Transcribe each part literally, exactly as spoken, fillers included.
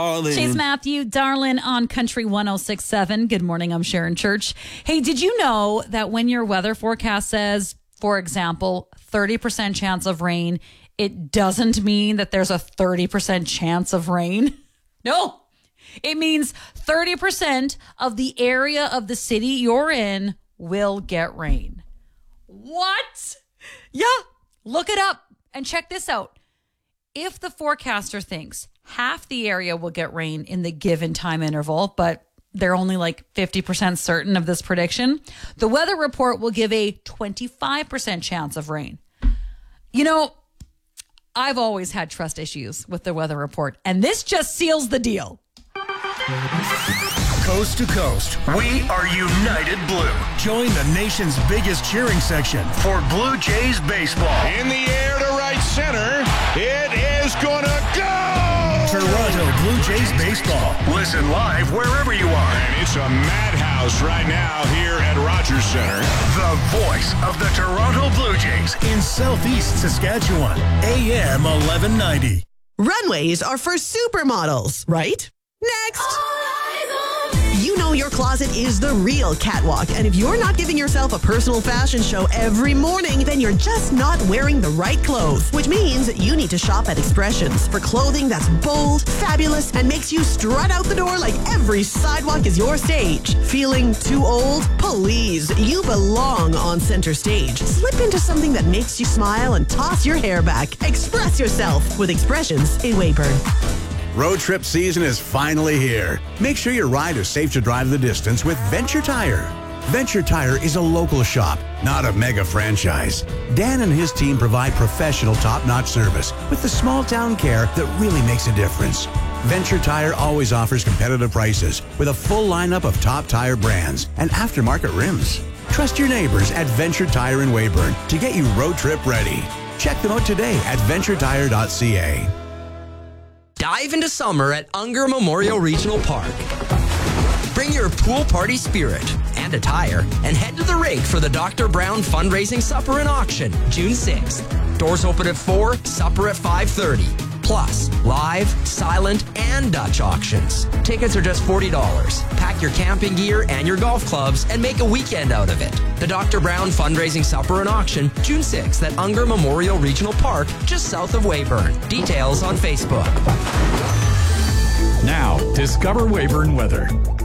Chase Matthew, Darlin on Country one oh six point seven. Good morning, I'm Sharon Church. Hey, did you know that when your weather forecast says, for example, thirty percent chance of rain, it doesn't mean that there's a thirty percent chance of rain? No, it means thirty percent of the area of the city you're in will get rain. What? Yeah, look it up and check this out. If the forecaster thinks half the area will get rain in the given time interval, but they're only like fifty percent certain of this prediction, the weather report will give a twenty-five percent chance of rain. You know, I've always had trust issues with the weather report, and this just seals the deal. Coast to coast, we are United Blue. Join the nation's biggest cheering section for Blue Jays baseball. In the air to right center, it is gonna go! Toronto Blue Jays baseball. Listen live wherever you are. And it's a madhouse right now here at Rogers Center. The voice of the Toronto Blue Jays in Southeast Saskatchewan. A M eleven ninety. Runways are for supermodels, right? Next. You know your closet is the real catwalk, and if you're not giving yourself a personal fashion show every morning, then you're just not wearing the right clothes, which means you need to shop at Expressions for clothing that's bold, fabulous, and makes you strut out the door like every sidewalk is your stage. Feeling too old? Please, you belong on center stage. Slip into something that makes you smile and toss your hair back. Express yourself with Expressions in Weyburn. Road trip season is finally here. Make sure your ride is safe to drive the distance with Venture Tire. Venture Tire is a local shop, not a mega franchise. Dan and his team provide professional, top-notch service with the small-town care that really makes a difference. Venture Tire always offers competitive prices with a full lineup of top tire brands and aftermarket rims. Trust your neighbors at Venture Tire in Weyburn to get you road trip ready. Check them out today at venture tire dot c a. Dive into summer at Unger Memorial Regional Park. Bring your pool party spirit and attire and head to the rink for the Doctor Brown fundraising supper and auction, June sixth. Doors open at four, supper at five thirty. Plus, live, silent, and Dutch auctions. Tickets are just forty dollars. Pack your camping gear and your golf clubs and make a weekend out of it. The Doctor Brown fundraising supper and auction, June sixth at Unger Memorial Regional Park, just south of Weyburn. Details on Facebook. Now, discover Weyburn weather.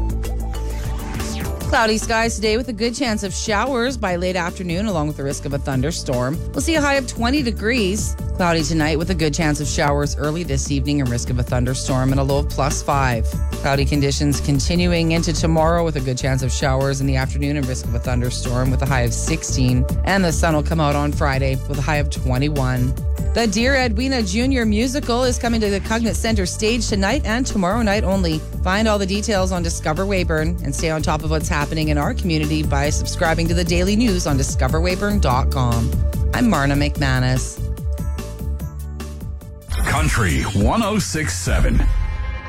Cloudy skies today with a good chance of showers by late afternoon along with the risk of a thunderstorm. We'll see a high of twenty degrees. Cloudy tonight with a good chance of showers early this evening and risk of a thunderstorm and a low of plus five. Cloudy conditions continuing into tomorrow with a good chance of showers in the afternoon and risk of a thunderstorm with a high of sixteen. And the sun will come out on Friday with a high of twenty-one. The Dear Edwina Junior musical is coming to the Cognate Center stage tonight and tomorrow night only. Find all the details on Discover Weyburn and stay on top of what's happening in our community by subscribing to the daily news on discover weyburn dot com. I'm Marna McManus. Country one oh six point seven.